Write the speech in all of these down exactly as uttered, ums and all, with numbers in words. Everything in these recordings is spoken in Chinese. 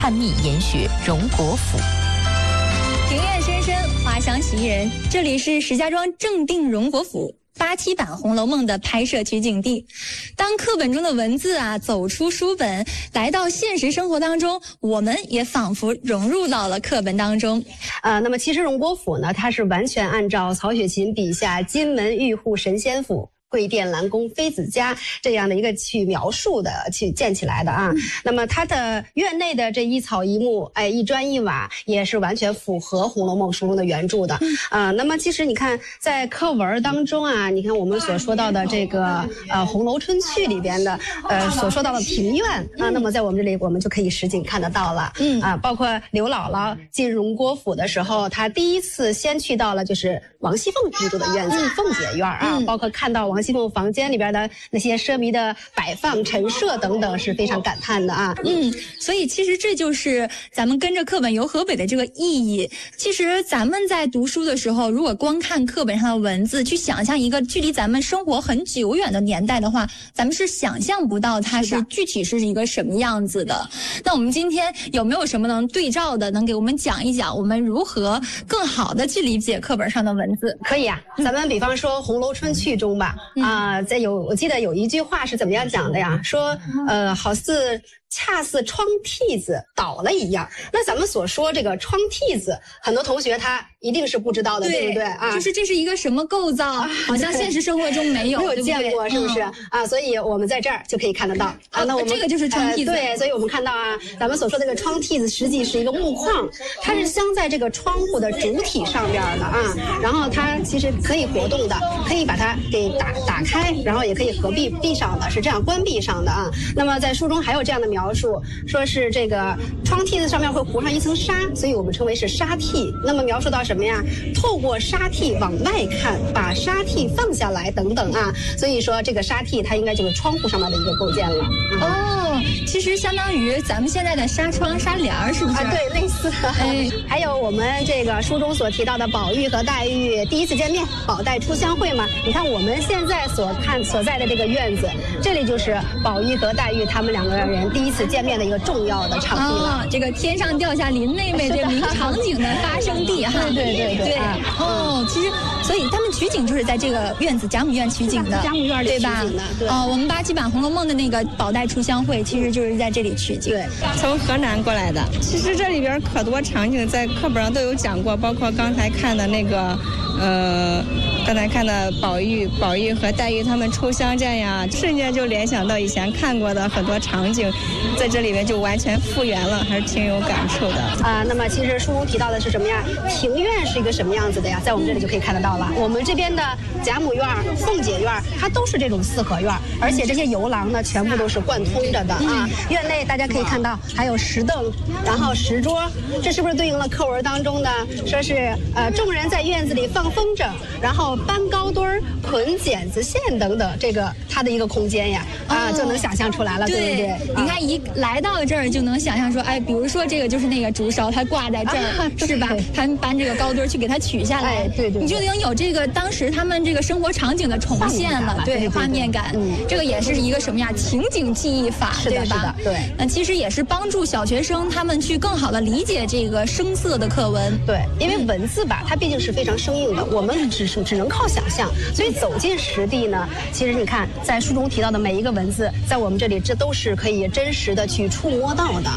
探秘研学荣国府。 庭院深深，花香袭人。这里是石家庄正定荣国府八七版《红楼梦》的拍摄取景地。当课本中的文字啊走出书本，来到现实生活当中，我们也仿佛融入到了课本当中。 呃，那么其实荣国府呢，它是完全按照曹雪芹笔下金门玉户神仙府、桂殿兰宫妃子家这样的一个去描述的去建起来的啊。嗯、那么它的院内的这一草一木，哎，一砖一瓦也是完全符合《红楼梦》书中的原著的。嗯、呃，那么其实你看在课文当中啊，你看我们所说到的这个呃《红楼春趣》里边的呃所说到的庭院啊，那么在我们这里我们就可以实景看得到了。嗯啊，包括刘姥姥进荣国府的时候，她第一次先去到了就是王熙凤居住的院子，嗯、凤姐院啊，嗯、包括看到王熙凤房间里边的那些奢靡的摆放陈设等等，是非常感叹的啊。 嗯，所以其实这就是咱们跟着课本游河北的这个意义。其实咱们在读书的时候，如果光看课本上的文字，去想象一个距离咱们生活很久远的年代的话，咱们是想象不到它是具体是一个什么样子的。那我们今天有没有什么能对照的，能给我们讲一讲我们如何更好的去理解课本上的文字？ 可以啊，咱们比方说《红楼春趣》中吧，嗯、啊。啊，在有我记得有一句话是怎么样讲的呀？说，呃，好似恰似窗屉子倒了一样。那咱们所说这个窗屉子，很多同学他一定是不知道的， 对, 对不对啊？ 就是这是一个什么构造？啊、好像现实生活中没有， 没有见过， 对对是不是、嗯、啊？所以我们在这儿就可以看得到啊。 啊那我们这个就是窗屉子、 呃，对，所以我们看到啊，咱们所说的这个窗屉子实际是一个木框，它是镶在这个窗户的主体上边的啊。然后它其实可以活动的，可以把它给打打开，然后也可以合闭闭上的，是这样关闭上的啊。那么在书中还有这样的描述，说是这个窗屉子上面会糊上一层纱，所以我们称为是纱屉。那么描述到什么呀？透过纱屉往外看，把纱屉放下来等等啊。所以说这个纱屉它应该就是窗户上面的一个构建了。 嗯、哦，其实相当于咱们现在的纱窗、纱帘儿，是不是？ 啊，对，类似的。哎，还有我们这个书中所提到的宝玉和黛玉第一次见面，宝黛初相会嘛。你看我们现在所看所在的这个院子，这里就是宝玉和黛玉他们两个人第一次见面的一个重要的场地了。 啊，这个天上掉下林妹妹这名场景的发生地哈。 对对对 对, 对、啊。 哦，其实所以他们取景就是在这个院子贾母院取景的， 贾母院对吧？ 对。 哦，我们八七版《红楼梦》的那个宝黛初相会，其实就是在这里取景。 对， 从河南过来的。其实这里边可多场景在课本上都有讲过，包括刚才看的那个，呃。刚才看到宝玉、宝玉和黛玉他们初相见呀，瞬间就联想到以前看过的很多场景，在这里面就完全复原了，还是挺有感触的啊。那么其实书中提到的是什么呀？庭院是一个什么样子的呀？在我们这里就可以看得到了。我们这边的贾母院、凤姐院，它都是这种四合院，而且这些游廊呢，全部都是贯通着的啊。院内大家可以看到还有石凳，然后石桌，这是不是对应了课文当中的说是呃众人在院子里放风筝，然后搬高墩儿、捆剪子线等等，这个它的一个空间呀，啊，哦、就能想象出来了，对, 对不对？ 你看一来到这儿就能想象说，哎，比如说这个就是那个竹梢，它挂在这儿，啊、是吧？他们搬这个高墩儿去给它取下来， 哎、对, 对对， 你就能有这个当时他们这个生活场景的重现了，对，画面感。嗯，这个也是一个什么呀？情景记忆法， 是的对吧？ 是的，对。 那其实也是帮助小学生他们去更好的理解这个生涩的课文。 对，因为文字吧，它毕竟是非常生硬的，我们只是只能靠想象，所以走进实地呢，其实你看，在书中提到的每一个文字，在我们这里这都是可以真实的去触摸到的。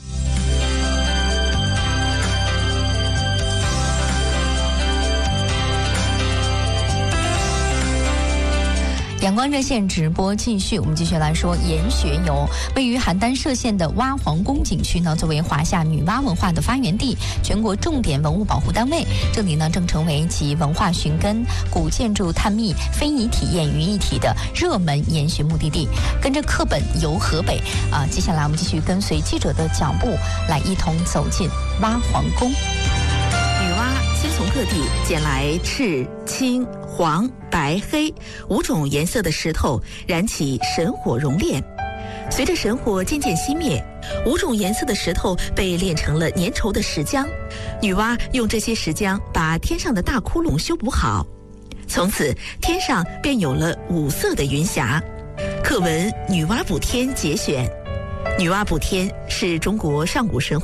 阳光热线直播继续，我们继续来说研学游。位于邯郸歙县的蛙皇宫景区呢，作为华夏女娲文化的发源地，全国重点文物保护单位，这里呢正成为集文化寻根、古建筑探秘、非遗体验于一体的热门研学目的地。跟着课本游河北啊，接下来我们继续跟随记者的脚步，来一同走进蛙皇宫。 女娲先从各地捡来赤、青、黄、白、黑五种颜色的石头，燃起神火熔炼。随着神火渐渐熄灭，五种颜色的石头被炼成了粘稠的石浆。女娲用这些石浆把天上的大窟窿修补好，从此天上便有了五色的云霞。课文《女娲补天》节选。 女娲补天是中国上古神话